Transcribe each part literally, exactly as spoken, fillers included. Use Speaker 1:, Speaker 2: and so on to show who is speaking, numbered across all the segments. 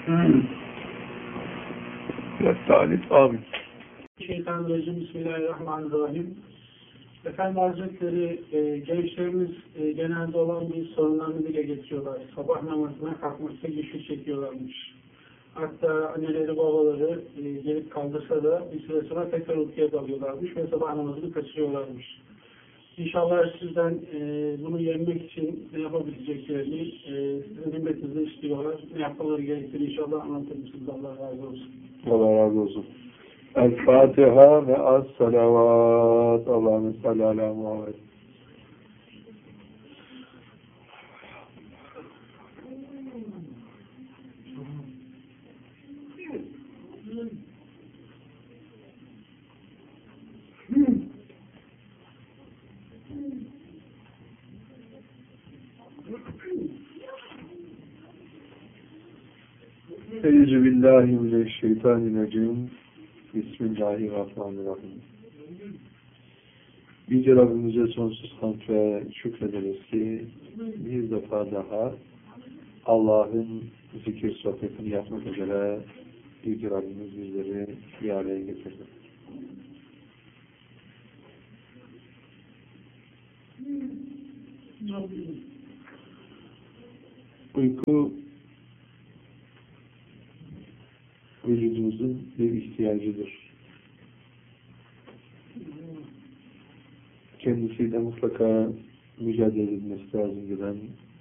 Speaker 1: Biraz talip amin.
Speaker 2: Şeytanirracim. Bismillahirrahmanirrahim. Efendi Hazretleri e, gençlerimiz e, genelde olan bir sorunlarını dile getiriyorlar. Sabah namazına kalkmakta güçlük çekiyorlarmış. Hatta anneleri babaları e, gelip kaldırsa da bir süre sonra tekrar uykuya dalıyorlarmış ve sabah namazını kaçırıyorlarmış. İnşallah sizden e, bunu yenmek için ne yapabileceklerini e, sizin himmetinizde istiyorlar. Ne yapmaları gerektiğini inşallah anlatır mısınız? Allah razı olsun.
Speaker 1: Allah razı olsun. El-Fatiha ve as-salavat. Allahümme salli ala Muhammed. Eûzü billahi mineşşeytanirracim. Bismillahirrahmanirrahim. Yüce Rabbimize sonsuz hamd ve şükrederiz ki bir defa daha Allah'ın zikir sohbetini yapmak üzere Yüce Rabbimiz bizleri bir araya getirdi. Uyku vücudumuzun bir ihtiyacıdır. Kendisiyle mutlaka mücadele edilmesi lazım gelen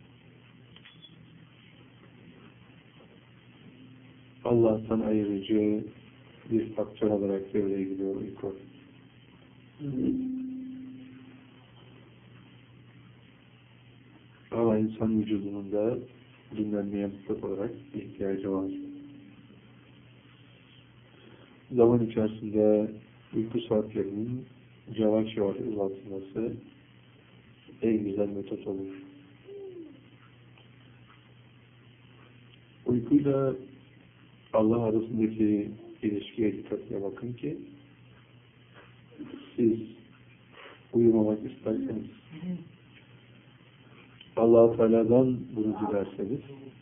Speaker 1: Allah'tan ayırıcı bir faktör olarak devreye giriyor uyku. Ama insan vücudunun da dinlenmeye mutlak olarak ihtiyacı var. Zaman içerisinde uyku saatlerinin yavaş yavaş uzatılması en güzel metot olur. Uykuyla Allah arasındaki ilişkiye dikkatle bakın ki siz uyumamak isterseniz Allah-u Teala'dan bunu dilerseniz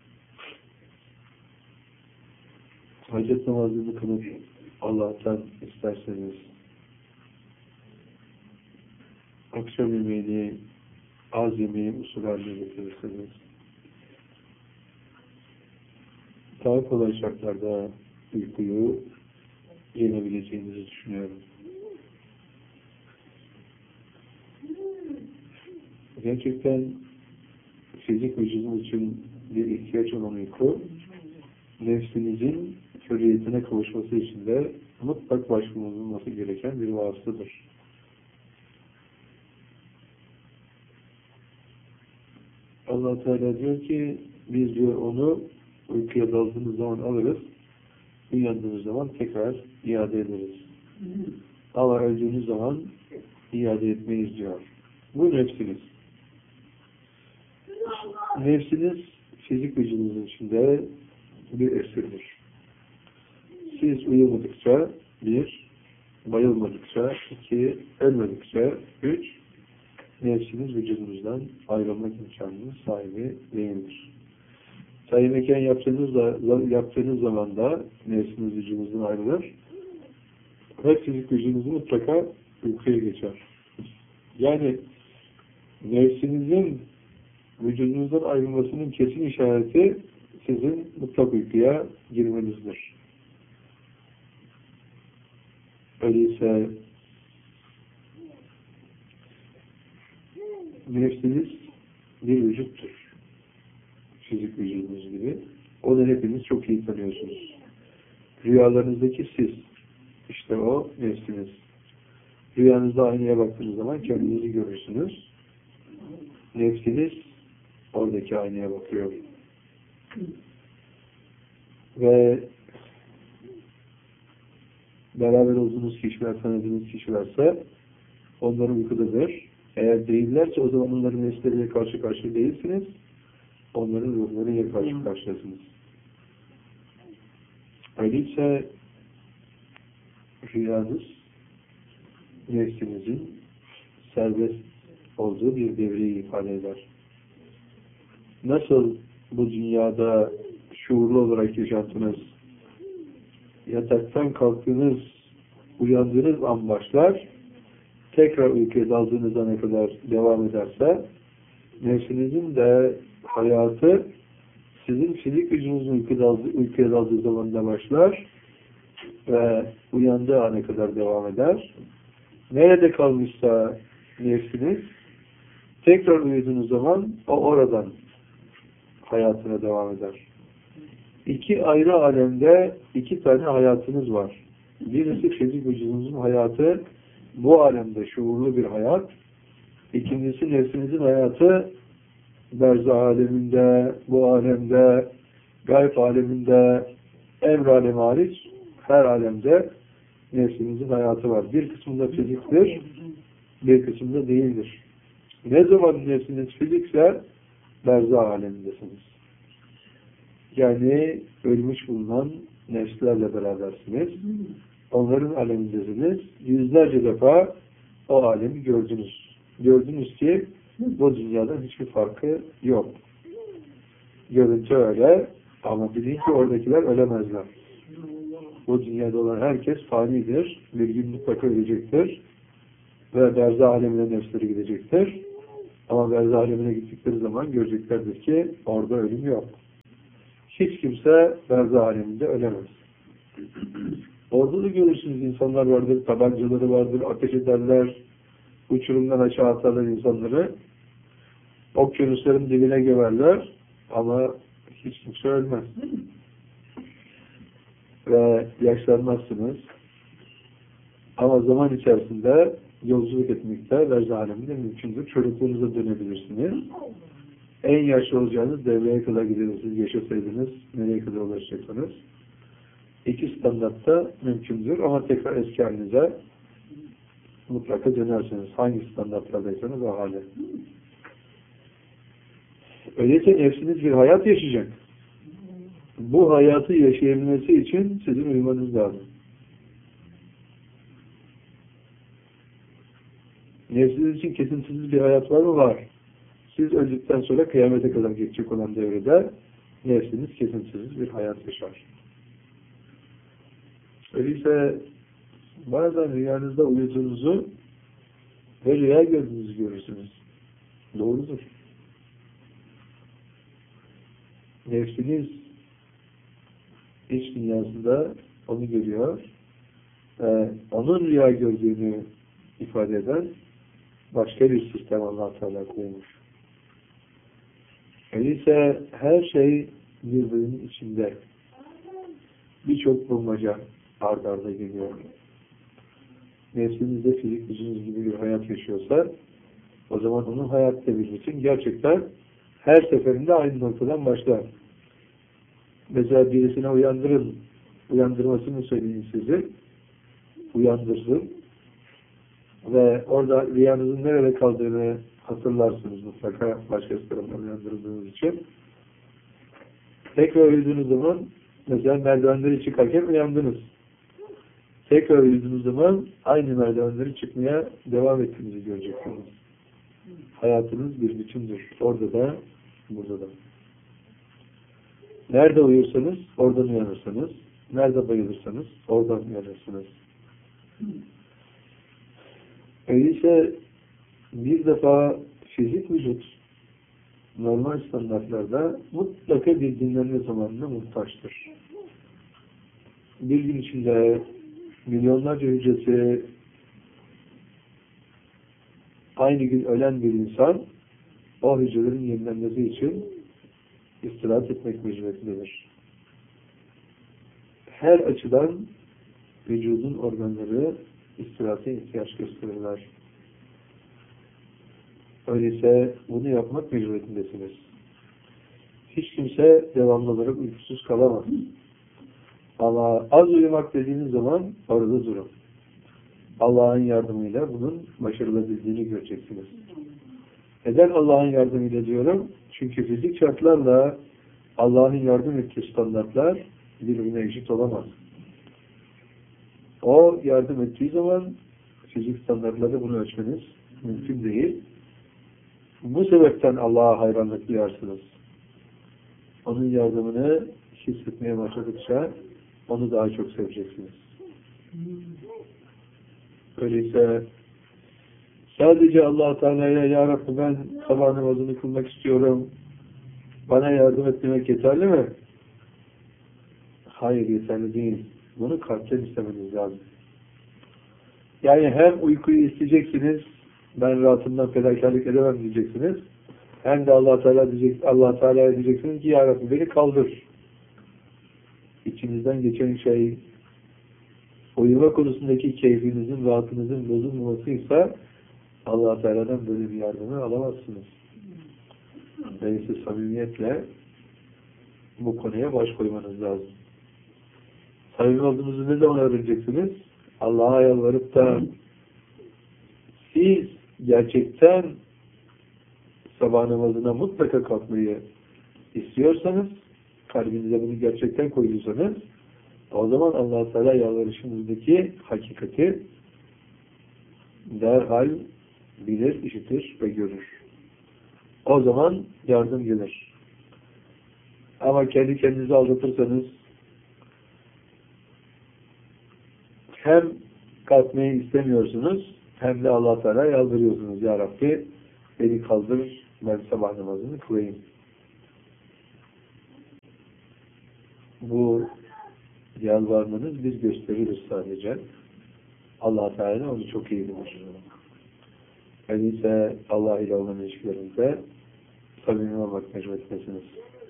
Speaker 1: hacet namazını kılıp Allah'tan isterseniz akşam yemeğini az yemeği usul haline getirirseniz daha kolay şartlarda uykuyu yenebileceğinizi düşünüyorum. Gerçekten fizik vücudun için bir ihtiyaç olan uyku nefsinizin hürriyetine kavuşması için de mutlak başvurulması gereken bir vasıtadır. Allah Teala diyor ki biz diyor onu uykuya daldığımız zaman alırız, uyandığımız zaman tekrar iade ederiz. Ama öldüğünüz zaman iade etmeyiz diyor. Bu nefsiniz. Nefsiniz fizik vücudunuzun içinde bir esirdir. Siz uyumadıkça bir, bayılmadıkça iki, ölmedikçe üç, nefsiniz vücudunuzdan ayrılmak imkanının sahibi değildir. Sayımeken yaptığınız, yaptığınız zaman da nefsiniz vücudunuzdan ayrılır ve fizik vücudunuz mutlaka uykuya geçer. Yani nefsinizin vücudunuzdan ayrılmasının kesin işareti sizin mutlak uykuya girmenizdir. Öyleyse nefsiniz bir vücuttur. Fizik vücudunuz gibi. Onu hepiniz çok iyi tanıyorsunuz. Rüyalarınızdaki siz, işte o nefsiniz. Rüyanızda aynaya baktığınız zaman kendinizi görürsünüz. Nefsiniz oradaki aynaya bakıyor. Ve beraber olduğunuz kişiler, tanıdığınız kişilerse onlar uykudadır. Eğer değillerse o zaman onların nefsleriyle karşı karşı değilsiniz. Onların ruhlarıyla karşı karşıyasınız. Öyleyse rüyanız nefsinizin serbest olduğu bir devreyi ifade eder. Nasıl bu dünyada şuurlu olarak yaşantınız, yataktan kalktığınız, uyandığınız an başlar, tekrar uykuya daldığınız ana kadar devam ederse, nefsinizin de hayatı sizin fizik gücünüzün uykuya daldığı, uykuya daldığı zamanda başlar ve uyandığı ana kadar devam eder. Nerede kalmışsa nefsiniz, tekrar uyuduğunuz zaman o oradan hayatına devam eder. İki ayrı alemde iki tane hayatınız var. Birisi fizik vücudunuzun hayatı, bu alemde şuurlu bir hayat. İkincisi nefsinizin hayatı, berzah aleminde, bu alemde, gayb aleminde, emr alemi hariç her alemde nefsinizin hayatı var. Bir kısmında fiziktir, bir kısmında değildir. Ne zaman nefsiniz fizikse berzah alemindesiniz. Yani ölmüş bulunan nefslerle berabersiniz. Onların alemindesiniz. Yüzlerce defa o alemi gördünüz. Gördünüz ki bu dünyadan hiçbir farkı yok. Görüntü öyle ama bilin ki oradakiler ölemezler. Bu dünyada olan herkes fanidir. Bir gün mutlaka ölecektir. Ve berzah alemine nefsleri gidecektir. Ama berzah alemine gittikleri zaman göreceklerdir ki orada ölüm yok. Hiç kimse berzah aleminde ölemez. Orada da görürsünüz insanlar vardır, tabancaları vardır, ateş ederler, uçurumdan aşağı atarlar insanları, okyanusların dibine gömerler ama hiç kimse ölmez. Ve yaşlanmazsınız. Ama zaman içerisinde yolculuk etmekte berzah aleminde mümkündür. Çocukluğunuza dönebilirsiniz. En yaşlı olacağınız devreye kadar gidersiniz, yaşasaydınız nereye kadar ulaşacaksınız. İki standartta mümkündür ama tekrar eski halinize mutlaka dönersiniz. Hangi standartlardaysanız o hale. Öyleyse nefsiniz bir hayat yaşayacak. Bu hayatı yaşayabilmesi için sizin uyumanız lazım. Nefsiniz için kesintisiz bir hayat var mı? Var. Siz öldükten sonra kıyamete kadar geçecek olan devrede nefsiniz kesintisiz bir hayat yaşar. Öyleyse bazen rüyanızda uyuduğunuzu ve rüya gördüğünüzü görürsünüz. Doğrudur. Nefsiniz iç dünyasında onu görüyor. Ee, onun rüya gördüğünü ifade eden başka bir sistem Allah Teala koymuş. Öyleyse her şey birbirinin içinde. Birçok bulmaca ard arda geliyor. Nefsinizde fizik gücünüz gibi bir hayat yaşıyorsa o zaman onun hayat tabii için gerçekten her seferinde aynı noktadan başlar. Mesela birisine uyandırın, uyandırmasını söyleyin sizi, uyandırsın ve orada rüyanızın nerede kaldığını hatırlarsınız mutlaka başkası tarafından uyandırdığınız için. Tekrar uyuduğunuz zaman mesela merdivenleri çıkarken uyandınız. Tekrar uyuduğunuz zaman aynı merdivenleri çıkmaya devam ettiğinizi göreceksiniz. Hayatınız bir bütündür. Orada da, burada da. Nerede uyursanız, oradan uyanırsınız. Nerede bayılırsanız, oradan uyanırsınız. Öyleyse bir defa fizik vücut normal standartlarda mutlaka bir dinlenme zamanına muhtaçtır. Bir gün içinde milyonlarca hücresi aynı gün ölen bir insan o hücrelerin yenilenmesi için istirahat etmek mecburiyetindedir. Her açıdan vücudun organları istirahate ihtiyaç gösterirler. Öyleyse bunu yapmak mecburiyetindesiniz. Hiç kimse devamlı olarak uykusuz kalamaz. Ama az uyumak dediğiniz zaman orada durun. Allah'ın yardımıyla bunun başarılabildiğini göreceksiniz. Neden Allah'ın yardımıyla diyorum? Çünkü fizik şartlarla Allah'ın yardım ettiği standartlar birbirine eşit olamaz. O yardım ettiği zaman fizik standartlarda bunu ölçmeniz mümkün değil. Bu sebepten Allah'a hayranlık duyarsınız. Onun yardımını hissetmeye başladıkça onu daha çok seveceksiniz. Öyleyse sadece Allah Teala'ya ya Rabbi ben sabah namazını kılmak istiyorum, bana yardım et demek yeterli mi? Hayır, yeterli değil. Bunu kalpten istemeniz lazım. Yani hem uykuyu isteyeceksiniz, ben rahatımdan fedakarlık edemem diyeceksiniz. Hem de Allah Teala diyecek, Allah Teala'ya diyeceksiniz ki ya Rabbi beni kaldır. İçinizden geçen şey uyuma konusundaki keyfinizin, rahatınızın bozulmamasıysa Allah Teala'dan böyle bir yardımı alamazsınız. Neyse samimiyetle bu konuya baş koymanız lazım. Samimi olduğunuzu ne zaman öğreneceksiniz? Allah'a yalvarıp da siz gerçekten sabah namazına mutlaka kalkmayı istiyorsanız, kalbinize bunu gerçekten koyuyorsanız, o zaman Allah Teala yalvarışınızdaki hakikati derhal bilir, işitir ve görür. O zaman yardım gelir. Ama kendi kendinizi aldatırsanız, hem kalkmayı istemiyorsunuz, hem de Allah Teala yalvarıyorsunuz. Ya Rabbi beni kaldır, ben sabah namazını kılayım. Bu yalvarmanız biz gösteririz sadece. Allah Teala onu çok iyi bilir. Öyleyse Allah ile olan ilişkilerinizde samimi olmak mecburiyetindesiniz.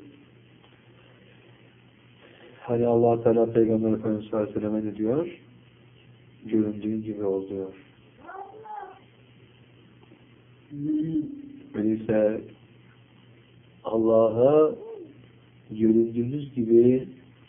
Speaker 1: Hani Allah Teala Peygamber Efendimiz sallallahu aleyhi ve sellem ne diyor? Göründüğün gibi ol diyor. Öyleyse Allah'a göründüğünüz gibi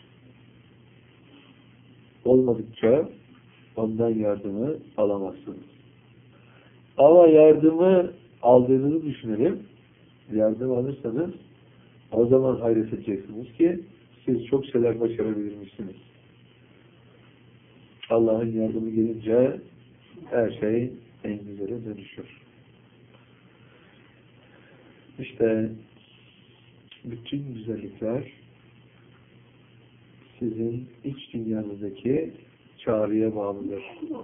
Speaker 1: olmadıkça ondan yardımı alamazsınız. Ama yardımı aldığınızı düşünelim. Yardım alırsanız o zaman hayret edeceksiniz ki siz çok şeyler başarabilirmişsiniz. Allah'ın yardımı gelince her şey en güzele dönüşür. İşte bütün güzellikler sizin iç dünyanızdaki çağrıya bağlıdır.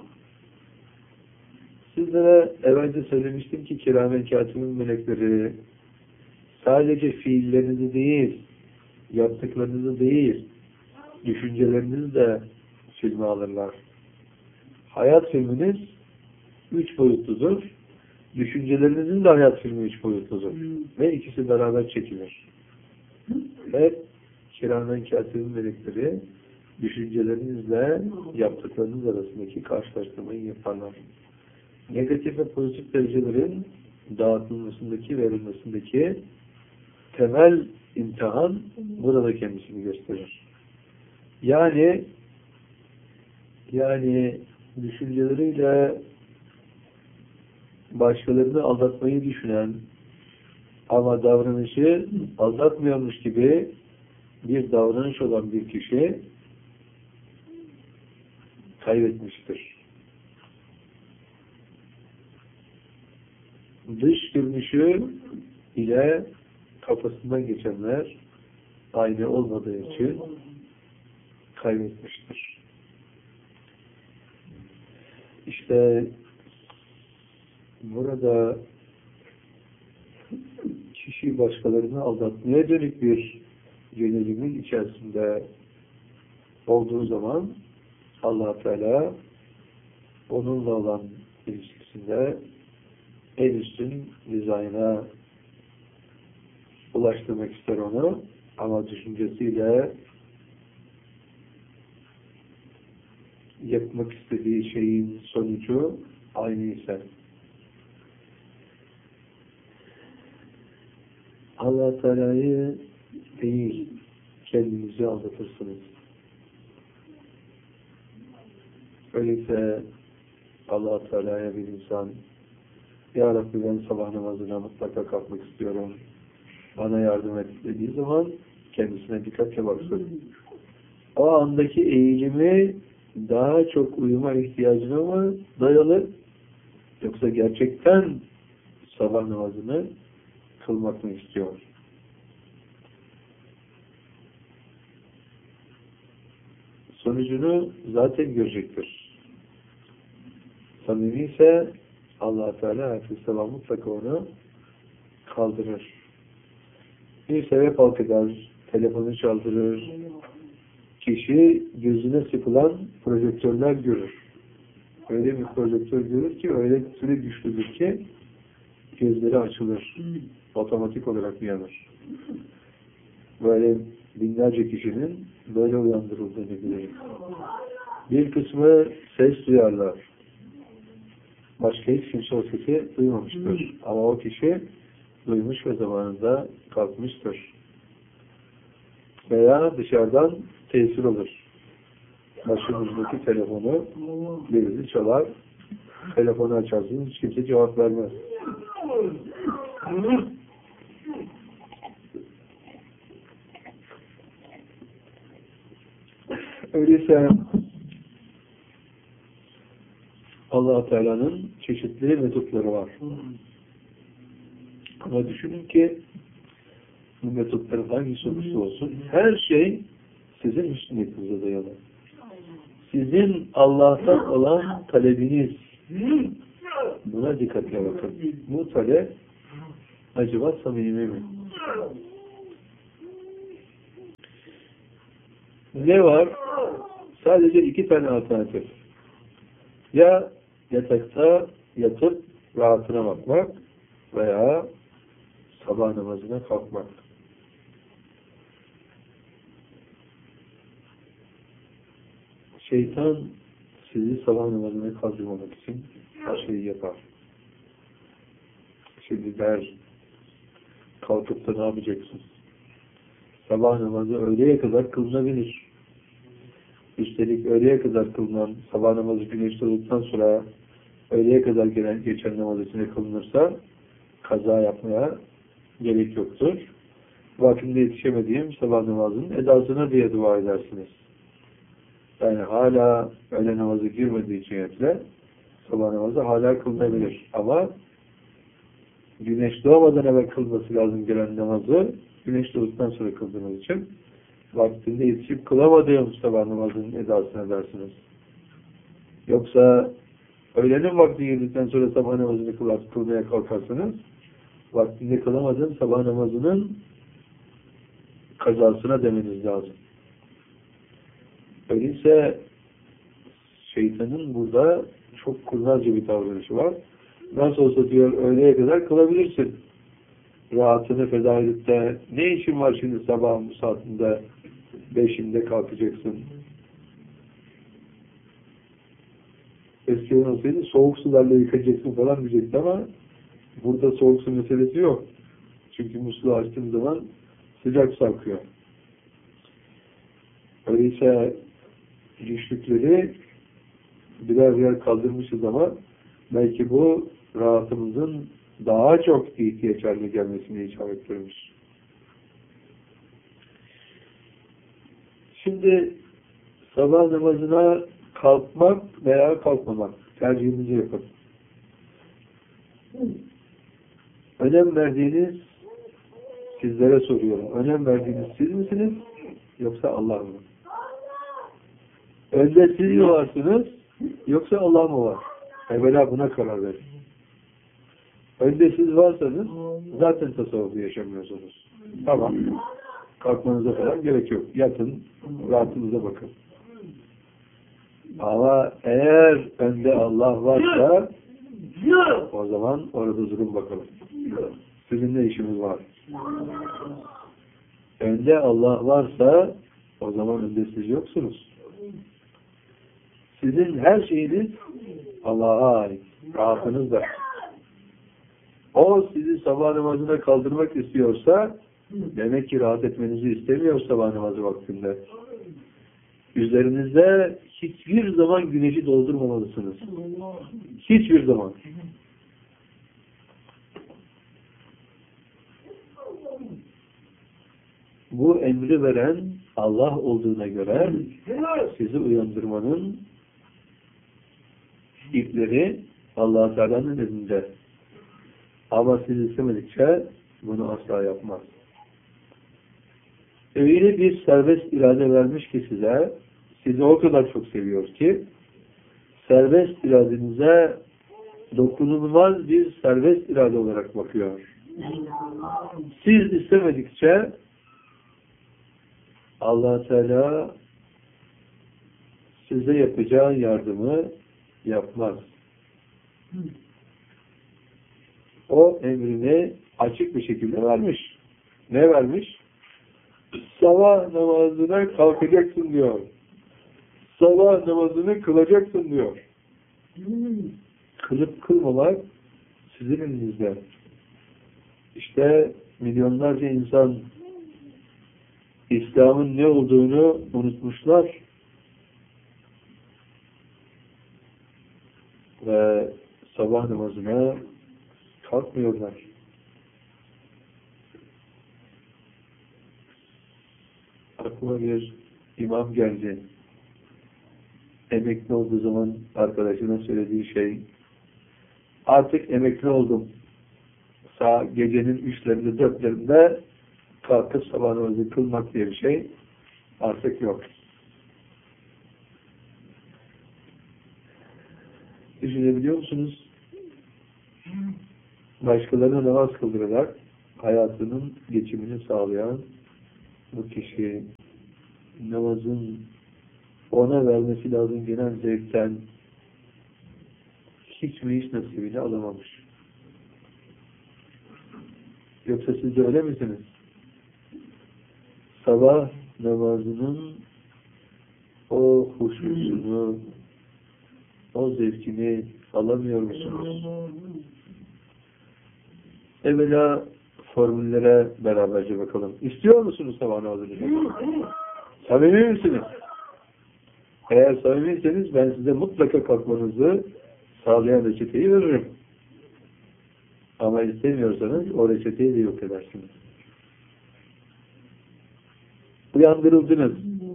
Speaker 1: Sizlere evvelce söylemiştim ki kiramen katibin melekleri sadece fiillerinizi değil, yaptıklarınızı değil, düşüncelerinizi de filme alırlar. Hayat filminiz üç boyutludur. Düşüncelerinizin de hayat filmi üç boyutludur. Hmm. Ve ikisi beraber çekilir. Ve kiramen katibin melekleri düşüncelerinizle yaptıklarınız arasındaki karşılaştırmayı yaparlar. Negatif ve pozitif derecelerin dağıtılmasındaki, verilmesindeki temel imtihan burada kendisini gösterir. Yani yani düşünceleriyle başkalarını aldatmayı düşünen ama davranışı aldatmıyormuş gibi bir davranış olan bir kişi kaybetmiştir. Dış görünüşü ile kafasından geçenler aynı olmadığı için kaybetmiştir. İşte burada kişi başkalarını aldatmaya dönük bir yönelimin içerisinde olduğu zaman Allah Teala onunla olan ilişkisinde en üstün dizaynına ulaştırmak ister onu ama düşüncesiyle yapmak istediği şeyin sonucu aynı ise Allah Teala'yı değil kendinizi aldatırsınız. Öyleyse Allah Teala'ya bir insan Ya Rabbi ben sabah namazına mutlaka kalkmak istiyorum. Bana yardım et dediği zaman kendisine dikkatle baksın. O andaki eğilimi daha çok uyuma ihtiyacına mı dayalı yoksa gerçekten sabah namazını kılmak mı istiyor? sonucunu zaten görecektir. Samimi ise Allah Teala Aleyhisselam mutlaka onu kaldırır. Bir sebep halk eder, telefonu çaldırır. Kişi gözüne sıkılan projektörler görür. Öyle bir projektör görür ki, öyle süre güçlüdür ki gözleri açılır. Otomatik olarak uyanır. Böyle binlerce kişinin böyle uyandırıldığını bilirim. Bir kısmı ses duyarlar. Başka hiç kimse o sesi duymamıştır. Ama o kişi duymuş ve zamanında kalkmıştır. Veya dışarıdan tesir olur. Başınızdaki telefonu birisi çalar. Telefonu açarsınız, hiç kimse cevap vermez. Öyleyse Allah Teala'nın çeşitli metotları var. Ama düşünün ki bu metotların hangisi olursa olsun her şey sizin üstünlüğünüze dayalı. Sizin Allah'tan olan talebiniz, buna dikkatle bakın. Bu talep acaba samimi mi? Ne var? Sadece iki tane alternatif. Ya yatakta yatıp rahatına bakmak veya sabah namazına kalkmak. Şeytan sizi sabah namazına kaldırmamak için her şeyi yapar. Şimdi der, kalkıp da ne yapacaksın? Sabah namazı öğleye kadar kılınabilir. Üstelik öğleye kadar kılınan sabah namazı güneş doğduktan sonra öğleye kadar gelen geçen namaz içinde kılınırsa kaza yapmaya gerek yoktur. Vaktinde yetişemediğim sabah namazının edasına diye dua edersiniz. Yani hala öğle namazı girmediği cihetle sabah namazı hala kılınabilir. Ama güneş doğmadan evvel kılması lazım gelen namazı güneş doğduktan sonra kıldığınız için vaktinde yetişip kılamadığım sabah namazının edasına dersiniz. Yoksa öğlenin vakti girdikten sonra sabah namazını kılar, kılmaya kalkarsanız vaktinde kılamadığım sabah namazının kazasına demeniz lazım. Öyleyse şeytanın burada çok kurnazca bir davranışı var. Nasıl olsa diyor öğleye kadar kılabilirsin. Rahatını feda edip de ne işin var şimdi sabahın bu saatinde beşinde kalkacaksın. Eskiden olsaydı soğuk sularla yıkacaksın falan diyecekti ama burada soğuk su meselesi yok. Çünkü musluğu açtığın zaman sıcak su akıyor. Öyleyse güçlükleri birer birer kaldırmışız ama belki bu rahatımızın daha çok ihtiyaç haline gelmesini icap ettirmiş. Şimdi sabah namazına kalkmak veya kalkmamak tercihinizi yapın. Önem verdiğiniz, sizlere soruyorum, önem verdiğiniz siz misiniz yoksa Allah mı? Önce siz mi varsınız yoksa Allah mı var? Evvela buna karar verin. Önce siz varsanız zaten tasavvufu yaşamıyorsunuz. Tamam. Kalkmanıza falan gerek yok. Yatın, rahatınıza bakın. Ama eğer önde Allah varsa o zaman orada durun bakalım. Sizin ne işiniz var? Önde Allah varsa o zaman önde siz yoksunuz. Sizin her şeyiniz Allah'a ait. Rahatınız da. O sizi sabah namazına kaldırmak istiyorsa demek ki rahat etmenizi istemiyor sabah namazı vaktinde. Üzerinizde hiçbir zaman güneşi doldurmamalısınız. Hiçbir zaman. Bu emri veren Allah olduğuna göre sizi uyandırmanın ipleri Allah Teala'nın elinde. Ama siz istemedikçe bunu asla yapmaz. Öyle bir serbest irade vermiş ki size, sizi o kadar çok seviyor ki serbest iradenize dokunulmaz bir serbest irade olarak bakıyor. Siz istemedikçe Allah Teala size yapacağı yardımı yapmaz. O emrini açık bir şekilde vermiş. Ne vermiş? Sabah namazına kalkacaksın diyor. Sabah namazını kılacaksın diyor. Kılıp kılmamak sizin elinizde. İşte milyonlarca insan İslam'ın ne olduğunu unutmuşlar ve sabah namazına kalkmıyorlar. Aklıma bir imam geldi. Emekli olduğu zaman arkadaşına söylediği şey, artık emekli oldum. Sağ gecenin üçlerinde, dörtlerinde kalkıp sabah namazı kılmak diye bir şey artık yok. Düşünebiliyor musunuz? Başkalarına namaz kıldırarak hayatının geçimini sağlayan bu kişi namazın ona vermesi lazım gelen zevkten hiç mi hiç nasibini alamamış. Yoksa siz de öyle misiniz? Sabah namazının o huşusunu, o zevkini alamıyor musunuz? Evvela formüllere beraberce bakalım. İstiyor musunuz sabah namazını? Samimi misiniz? Eğer samimiyseniz ben size mutlaka kalkmanızı sağlayan reçeteyi veririm. Ama istemiyorsanız o reçeteyi de yok edersiniz. Uyandırıldınız.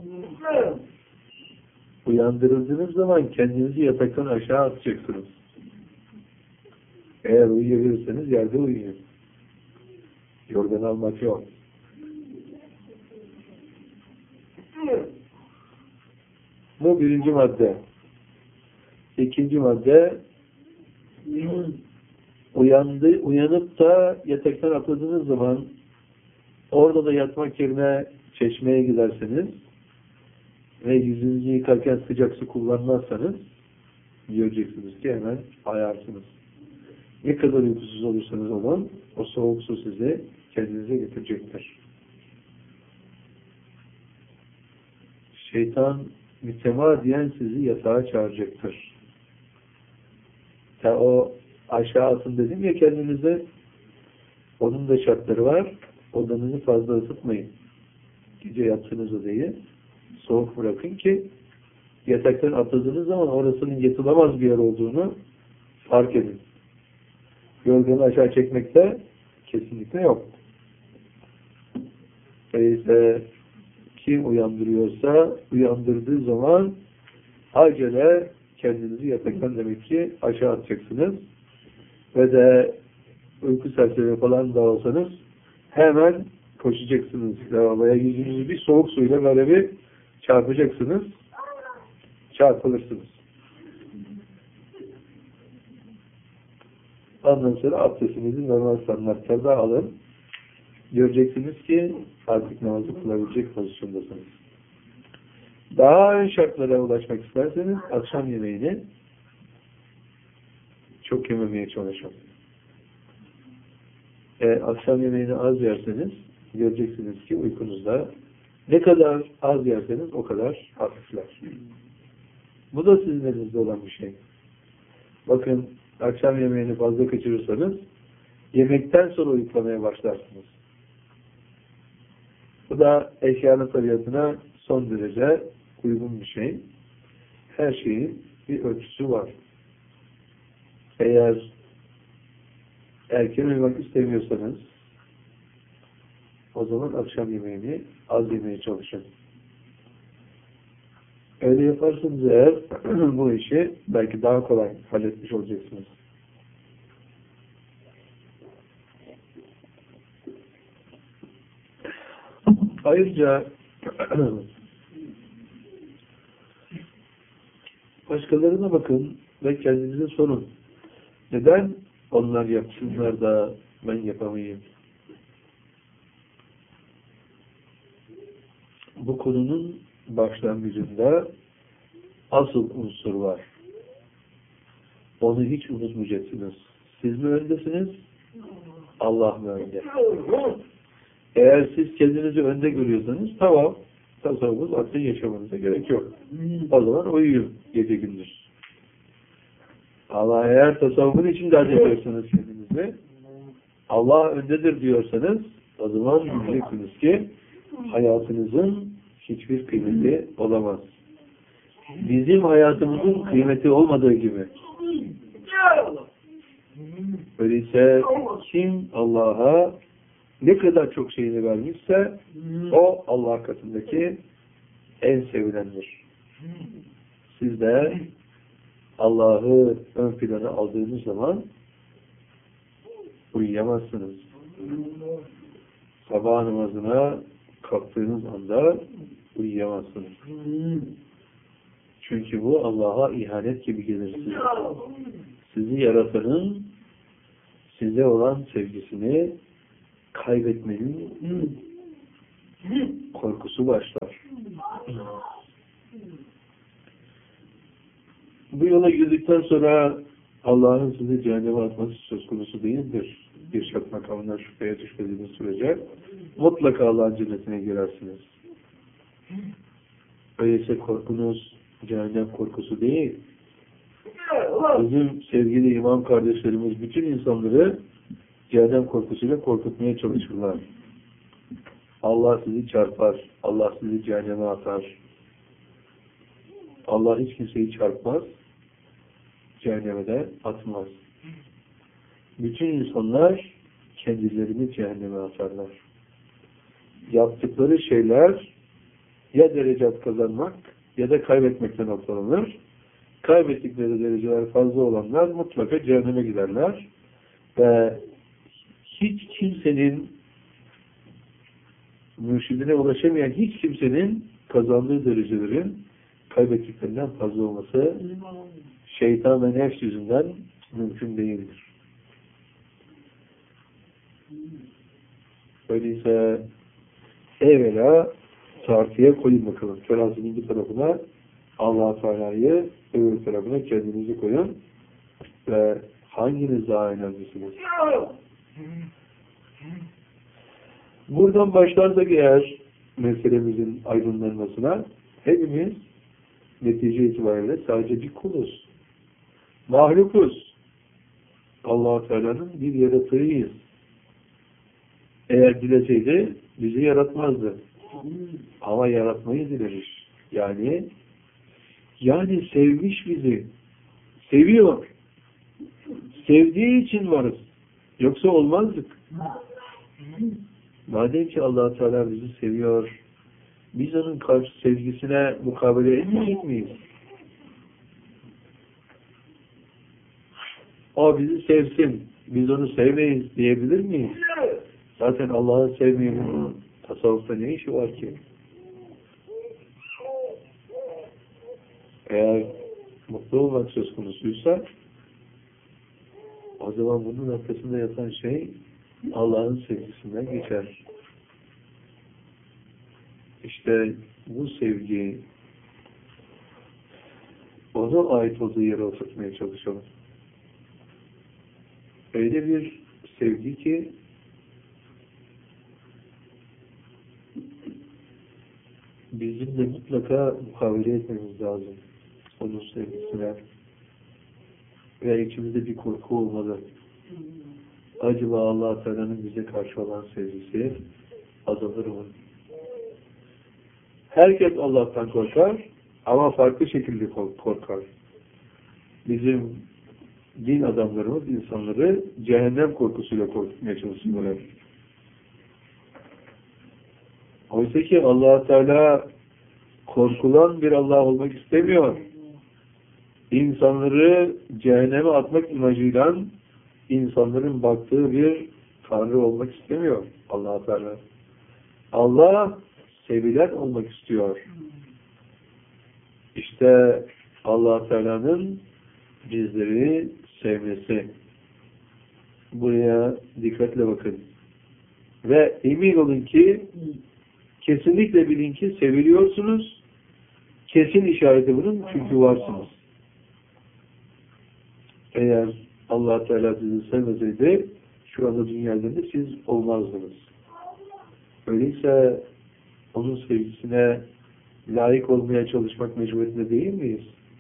Speaker 1: Uyandırıldığınız zaman kendinizi yataktan aşağı atacaksınız. Eğer uyuyabilirseniz yerde uyuyun. Yorgan almak yok. Bu birinci madde. İkinci madde, uyandı, uyanıp da yataktan atladığınız zaman orada da yatmak yerine çeşmeye giderseniz ve yüzünüzü yıkarken sıcak su kullanmazsanız göreceksiniz ki hemen ayarsınız. Ne kadar uykusuz olursanız olun, o soğuk su sizi kendinize getirecektir. Şeytan mütemadiyen sizi yatağa çağıracaktır. Ya o aşağı atın dedim ya kendinize, onun da şartları var. Odanızı fazla ısıtmayın. Gece yattığınız odayı soğuk bırakın ki yataktan atladığınız zaman orasının yatılamaz bir yer olduğunu fark edin. Yorganı aşağı çekmekte kesinlikle yok. Öyleyse kim uyandırıyorsa uyandırdığı zaman acele kendinizi yataktan demek ki aşağı atacaksınız. Ve de uyku sersemi falan da olsanız hemen koşacaksınız lavaboya, yüzünüzü bir soğuk suyla böyle bir çarpacaksınız. Çarpılırsınız. Ondan sonra abdestinizi normal standartlarda alın. Göreceksiniz ki artık namazı kılabilecek pozisyondasınız. Daha ön şartlara ulaşmak isterseniz akşam yemeğini çok yememeye çalışın. E, akşam yemeğini az yerseniz göreceksiniz ki uykunuzda ne kadar az yerseniz o kadar hafifler. Bu da sizin elinizde olan bir şey. Bakın, akşam yemeğini fazla kaçırırsanız yemekten sonra uyuklamaya başlarsınız. Bu da eşyanın tabiatına son derece uygun bir şey. Her şeyin bir ölçüsü var. Eğer erken uyumak istemiyorsanız o zaman akşam yemeğini az yemeye çalışın. Öyle yaparsanız eğer bu işi belki daha kolay halletmiş olacaksınız. Ayrıca başkalarına bakın ve kendinize sorun. Neden onlar yapsınlar da ben yapamayayım? Bu konunun başlangıcında asıl unsur var. Onu hiç unutmayacaksınız. Siz mi öndesiniz? Allah mı önde? Eğer siz kendinizi önde görüyorsanız tamam, tasavvuf artık yaşamanıza gerek yok. O zaman uyuyun gece gündüz. Ama eğer tasavvufun içinde addediyorsanız kendinizi, Allah öndedir diyorsanız, o zaman bileceksiniz ki hayatınızın hiçbir kıymeti olamaz. Bizim hayatımızın kıymeti olmadığı gibi. Öyleyse kim Allah'a ne kadar çok şeyini vermişse o Allah katındaki en sevilendir. Siz de Allah'ı ön plana aldığınız zaman uyuyamazsınız. Sabah namazına kalktığınız anda uyuyamazsınız. Çünkü bu Allah'a ihanet gibi gelir size. Sizi yaratanın size olan sevgisini kaybetmenin korkusu başlar. Bu yola girdikten sonra Allah'ın sizi cehenneme atması söz konusu değildir. Bir şart makamından şüpheye düşmediğiniz sürece mutlaka Allah'ın cennetine girersiniz. Öyleyse korkunuz cehennem korkusu değil. Bizim sevgili imam kardeşlerimiz bütün insanları cehennem korkusuyla korkutmaya çalışırlar. Allah sizi çarpar. Allah sizi cehenneme atar. Allah hiç kimseyi çarpmaz. Cehenneme de atmaz. Bütün insanlar kendilerini cehenneme atarlar. Yaptıkları şeyler ya derecat kazanmak ya da kaybetmekten noktalanır. Kaybettikleri dereceler fazla olanlar mutlaka cehenneme giderler. Ve hiç kimsenin mürşidine ulaşamayan hiç kimsenin kazandığı derecelerin kaybettiklerinden fazla olması şeytan ve nefs yüzünden mümkün değildir. Öyleyse evvela tartıya koyun bakalım. Terazinin bir tarafına Allah-u Teala'yı, öbür tarafına kendinizi koyun ve hanginiz daha önemlisiniz? Buradan başlarsak eğer meselemizin aydınlanmasına hepimiz netice itibariyle sadece bir kuluz. Mahlukuz. Allah-u Teala'nın bir yaratığıyız. Eğer dileseydi bizi yaratmazdı. Ama yaratmayı dilemiş. Yani yani sevmiş bizi. Seviyor. Sevdiği için varız. Yoksa olmazdık. Madem ki Allah Teala bizi seviyor, biz onun karşı sevgisine mukabele etmeyecek miyiz? O bizi sevsin, biz onu sevmeyiz diyebilir miyiz? Zaten Allah'ı sevmeyenin tasavvufta ne işi var ki? Eğer mutlu olmak söz konusuysa o zaman bunun arkasında yatan şey Allah'ın sevgisinden geçer. İşte bu sevgi ona ait olduğu yere oturtmaya çalışalım. Öyle bir sevgi ki bizim de mutlaka mukavele etmemiz lazım onun sevgisine. Ve içimizde bir korku olmalı. Acaba Allah Teala'nın bize karşı olan sevgisi azalır mı? Herkes Allah'tan korkar ama farklı şekilde korkar. Bizim din adamlarımız insanları cehennem korkusuyla korkutmaya çalışıyorlar. Oysa ki Allah Teala korkulan bir Allah olmak istemiyor. İnsanları cehenneme atmak imajıyla insanların baktığı bir Tanrı olmak istemiyor Allah Teala. Allah sevilen olmak istiyor. İşte Allah Teala'nın bizleri sevmesi. Buraya dikkatle bakın. Ve emin olun ki kesinlikle bilin ki seviliyorsunuz. Kesin işareti bunun, çünkü varsınız. Eğer Allah Teala sizi sevmeseydi şu anda dünyada siz olmazdınız. Öyleyse onun sevgisine layık olmaya çalışmak mecburiyetinde değil miyiz?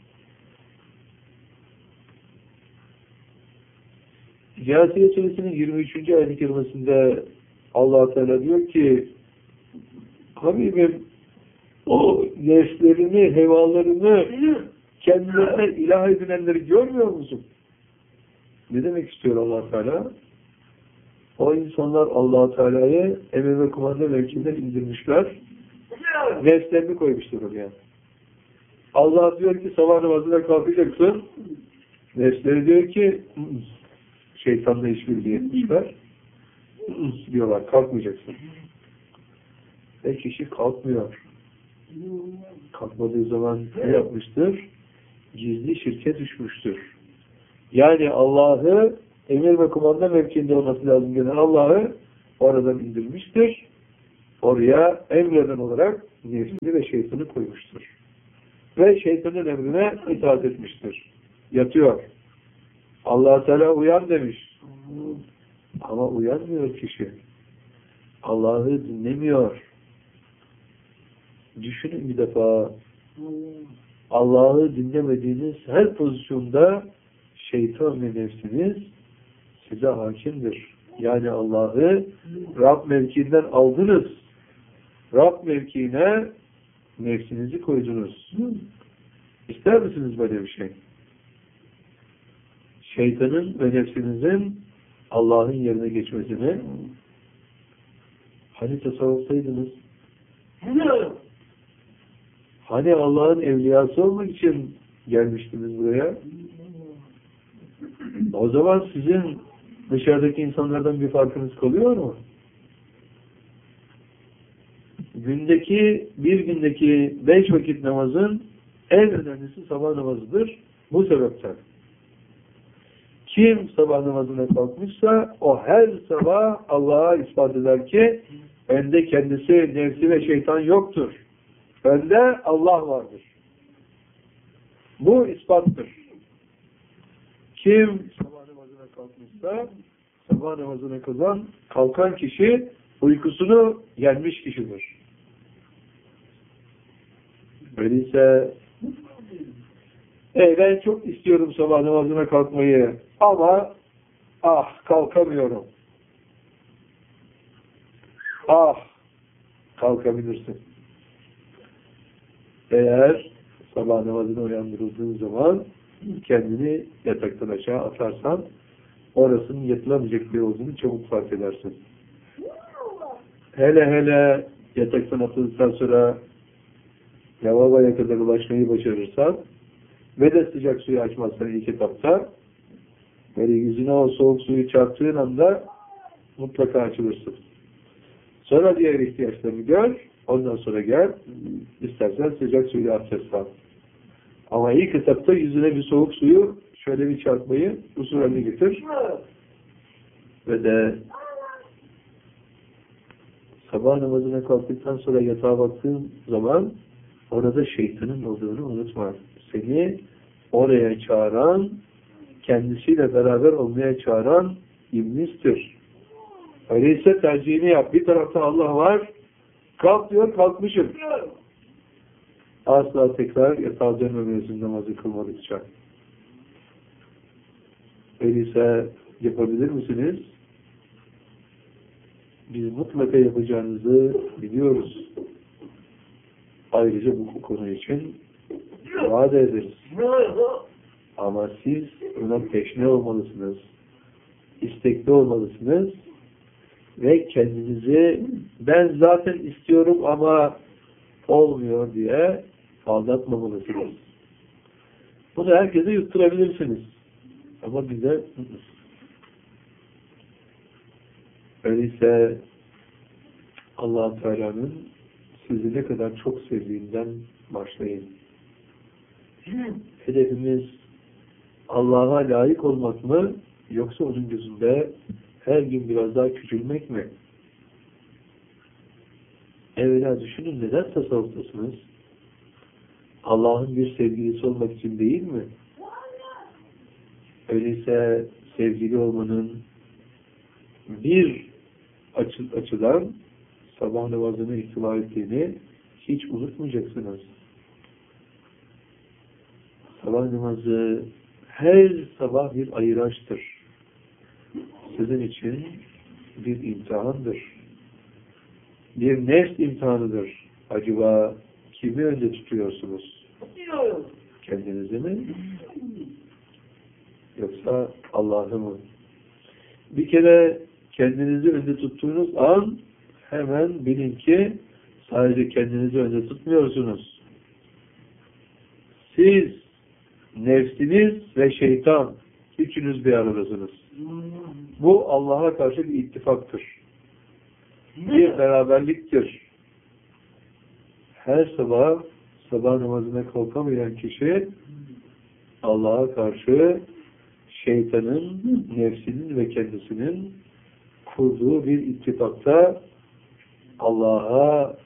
Speaker 1: Câsiye Suresinin yirmi üçüncü ayet-i kerimesinde Allah Teala diyor ki Habibim o nefslerini, hevalarını kendilerine ilah edinenleri görmüyor musun? Ne demek istiyor Allah Teala? O insanlar Allah Teala'yı emir ve kumanda mevkiinden indirmişler. Nefslerini koymuştur oraya. Allah diyor ki sabah namazına kalkacaksın. Nefsleri diyor ki şeytanla işbirliği etmişler. Diyorlar kalkmayacaksın. Ve kişi kalkmıyor. Kalkmadığı zaman ne yapmıştır? Gizli şirke düşmüştür. Yani Allah'ı emir ve kumanda mevkiinde olması lazım gelen Allah'ı oradan indirmiştir. Oraya emreden olarak nefsini ve şeytanı koymuştur. Ve şeytanın emrine itaat etmiştir. Yatıyor. Allah Teala uyan demiş. Ama uyanmıyor kişi. Allah'ı dinlemiyor. Düşünün bir defa. Allah'ı dinlemediğiniz her pozisyonda şeytan ve nefsiniz size hakimdir. Yani Allah'ı Rab mevkiinden aldınız. Rab mevkiine nefsinizi koydunuz. İster misiniz böyle bir şey? Şeytanın ve nefsinizin Allah'ın yerine geçmesini hani tasavvuftaydınız? Hani Allah'ın evliyası olmak için gelmiştiniz buraya? O zaman sizin dışarıdaki insanlardan bir farkınız kalıyor mu? Gündeki, bir gündeki beş vakit namazın en önemlisi sabah namazıdır. Bu sebepten. Kim sabah namazına kalkmışsa o her sabah Allah'a ispat eder ki bende kendisi, nefsi ve şeytan yoktur. Bende Allah vardır. Bu ispattır. Kim sabah namazına kalkmışsa sabah namazına kazan, kalkan kişi uykusunu yenmiş kişidir. Öyleyse e, ben çok istiyorum sabah namazına kalkmayı ama ah kalkamıyorum. Ah kalkabilirsin. Eğer sabah namazına uyandırıldığın zaman kendini yataktan aşağı atarsan orasının yatılamayacak bir olduğunu çabuk fark edersin. Hele hele yataktan atıldıktan sonra lavaboya kadar ulaşmayı başarırsan ve de sıcak suyu açmazsan ilk etapta böyle yüzüne o soğuk suyu çarptığın anda mutlaka açılırsın. Sonra diğer ihtiyaçlarını gör, ondan sonra gel, istersen sıcak suyla abdest al. Ama ilk etapta yüzüne bir soğuk suyu şöyle bir çarpmayı usul haline getir. Ve de sabah namazına kalktıktan sonra yatağa baktığın zaman orada şeytanın olduğunu unutma. Seni oraya çağıran, kendisiyle beraber olmaya çağıran iblistir. Öyleyse tercihini yap. Bir tarafta Allah var, kalk diyor, kalkmışım. Asla tekrar yatağa dönmemelisin namazı kılmadıkça. Öyleyse yapabilir misiniz? Biz mutlaka yapacağınızı biliyoruz. Ayrıca bu konu için vaat ederiz. Ama siz buna teşne olmalısınız. İstekli olmalısınız. Ve kendinizi ben zaten istiyorum ama olmuyor diye aldatmamalısınız. Bunu herkese yutturabilirsiniz. Ama bize öyleyse Allah Teala'nın sizi ne kadar çok sevdiğinden başlayın. hedefimiz Allah'a layık olmak mı, yoksa onun gözünde her gün biraz daha küçülmek mi? Evvela düşünün, neden tasavvuftasınız? Allah'ın bir sevgilisi olmak için değil mi? Öyleyse sevgili olmanın bir açı, açıdan sabah namazını ihtiva ettiğini hiç unutmayacaksınız. Sabah namazı her sabah bir ayıraçtır. Sizin için bir imtihandır. Bir nefs imtihanıdır. Acaba kimi önce tutuyorsunuz? Kendinizi mi? Yoksa Allah'ı mı? Bir kere kendinizi önde tuttuğunuz an hemen bilin ki sadece kendinizi önde tutmuyorsunuz. Siz, nefsiniz ve şeytan üçünüz bir aradasınız. Bu Allah'a karşı bir ittifaktır. Bir beraberliktir. Her sabah sabah namazına kalkamayan kişi Allah'a karşı şeytanın, nefsinin ve kendisinin kurduğu bir ittifakta Allah'a